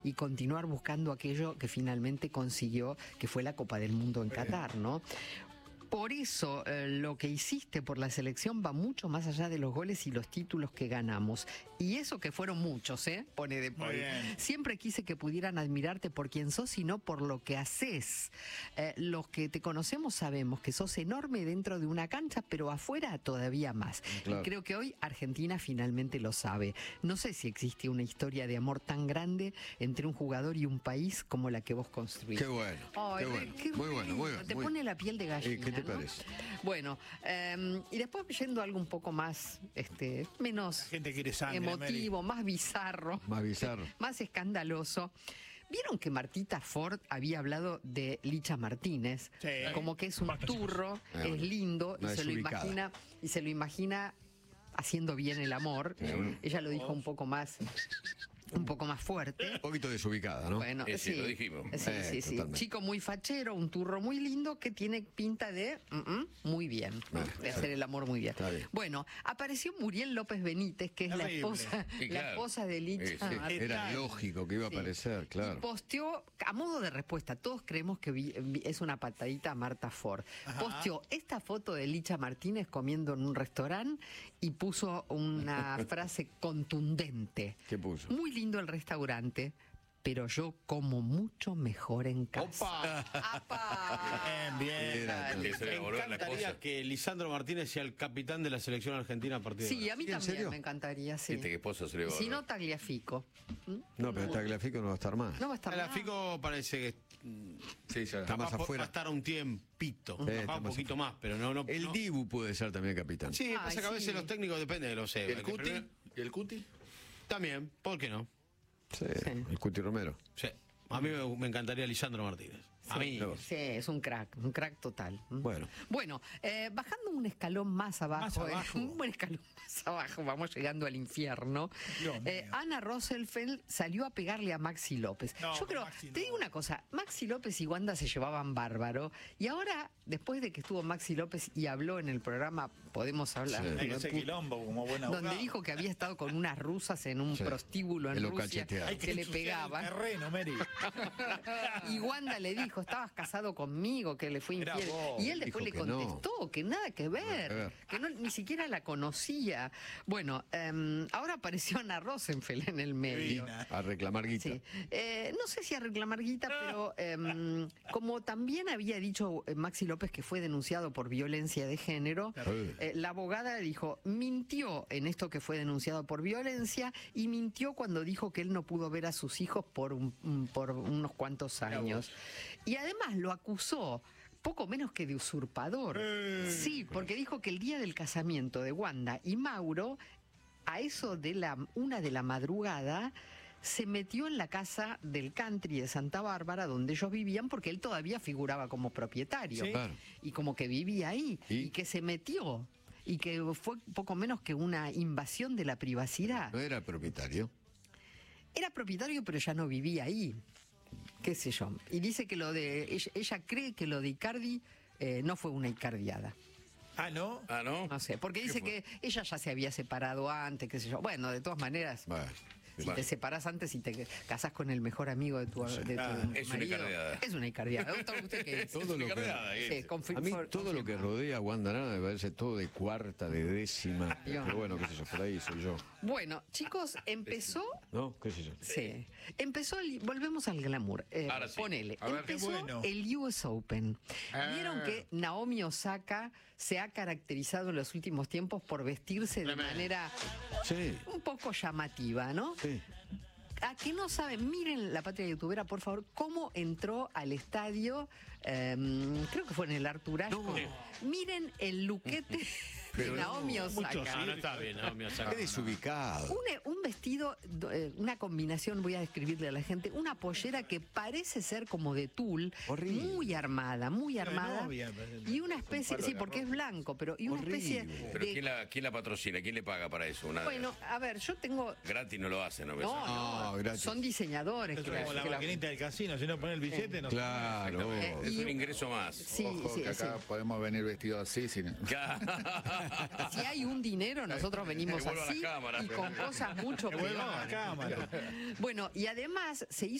y continuar buscando aquello que finalmente consiguió, que fue la Copa del Mundo en Qatar, ¿no? Por eso lo que hiciste por la selección va mucho más allá de los goles y los títulos que ganamos. Y eso que fueron muchos, pone de Paul. Siempre quise que pudieran admirarte por quien sos y no por lo que haces. Los que te conocemos sabemos que sos enorme dentro de una cancha, pero afuera todavía más. Claro. Y creo que hoy Argentina finalmente lo sabe. No sé si existe una historia de amor tan grande entre un jugador y un país como la que vos construiste. Qué bueno, qué bueno. Muy bueno, muy bueno. Te pone la piel de gallina. ¿Qué te parece? Bueno, y después yendo a algo un poco más, menos gente quiere sangre, emotivo, más bizarro. Más bizarro. Más escandaloso. ¿Vieron que Martita Ford había hablado de Licha Martínez? Sí. Como que es un turro, es lindo, y se lo imagina haciendo bien el amor. Sí. Ella lo dijo un poco más fuerte. Un poquito desubicada, ¿no? Bueno, sí, lo dijimos. Sí. Chico muy fachero, un turro muy lindo que tiene pinta de muy bien, de hacer el amor muy bien. Bueno, apareció Muriel López Benítez, que es la esposa de Licha. Era lógico que iba a aparecer, claro. Y posteó, a modo de respuesta, todos creemos que es una patadita a Marta Ford. Posteó esta foto de Licha Martínez comiendo en un restaurante y puso una frase contundente. ¿Qué puso? Muy lindo el restaurante, pero yo como mucho mejor en casa. ¡Opa! Bien. Me encantaría que Lisandro Martínez sea el capitán de la selección argentina a partir de Sí, a mí también me encantaría, sí. ¿Qué esposo se le va a Si no, Tagliafico. No, pero Tagliafico no va a estar más. No va a estar más. Tagliafico parece que está más afuera. Va a estar un tiempito, un poquito más, pero no. El Dibu puede ser también capitán. Sí, pasa que a veces los técnicos dependen de los ¿El Cuti? ¿Y el Cuti? También, ¿por qué no? Sí, el Cuti Romero. Sí, a mí me encantaría Lisandro Martínez. A mí. Sí, es un crack total. Bueno, bajando un escalón más abajo, un buen escalón más abajo, vamos llegando al infierno. Ana Rosenfeld salió a pegarle a Maxi López. Yo creo, te digo una cosa, Maxi López y Wanda se llevaban bárbaro, y ahora, después de que estuvo Maxi López y habló en el programa Podemos Hablar, donde dijo que había estado con unas rusas en un prostíbulo en Rusia, que le pegaban. Y Wanda le dijo, estabas casado conmigo, que le fue infiel. Y él después le contestó que nada que ver, que ni siquiera la conocía. Bueno, ahora apareció Ana Rosenfeld en el medio. A reclamar guita. Sí. No sé si a reclamar guita, pero como también había dicho Maxi López que fue denunciado por violencia de género, la abogada dijo, mintió en esto que fue denunciado por violencia, y mintió cuando dijo que él no pudo ver a sus hijos por unos cuantos años. Y además lo acusó poco menos que de usurpador. Sí, porque dijo que el día del casamiento de Wanda y Mauro, a eso de la 1 de la madrugada, se metió en la casa del country de Santa Bárbara donde ellos vivían, porque él todavía figuraba como propietario. Sí. Claro. Y como que vivía ahí. Y que se metió. Y que fue poco menos que una invasión de la privacidad. No era propietario. Era propietario, pero ya no vivía ahí. Qué sé yo. Y dice que ella cree que lo de Icardi no fue una icardiada. ¿No? No sé, porque dice que ella ya se había separado antes, qué sé yo. Bueno, de todas maneras... Si te separás antes y te casás con el mejor amigo de tu marido, es una icardiada. Es una icardiada. ¿Usted qué es? Todo lo que, a mí todo lo que rodea a Wanda Nara me parece todo de cuarta, de décima. Pero bueno, qué sé yo, por ahí soy yo. Bueno, chicos, empezó... ¿No? ¿Qué sé yo? Sí. Empezó, volvemos al glamour. Ahora sí. Ponele. A ver, empezó el US Open. Vieron que Naomi Osaka se ha caracterizado en los últimos tiempos por vestirse de manera un poco llamativa, ¿no? Sí. A que no saben, miren La Patria Youtubera, por favor, cómo entró al estadio, creo que fue en el Artur Ashe. Miren el luquete de Naomi Osaka. No está bien, Naomi Osaka. Qué desubicado. Un vestido, una combinación, voy a describirle a la gente, una pollera que parece ser como de tul, muy armada, y una especie, sí, porque es blanco, pero y una especie de... ¿Pero quién la patrocina? ¿Quién le paga para eso? Bueno, a ver, yo tengo... Gratis no lo hacen, ¿no? No, gratis. Son diseñadores. Es como la maquinita del casino, si no pone el billete, no. Claro. Es un ingreso más. Sí, Ojo, que acá podemos venir vestidos así. Si hay un dinero, nosotros venimos Que vuelva a la así cámara. y con cosas mucho Que vuelva a la peores. cámara. Bueno, y además se hizo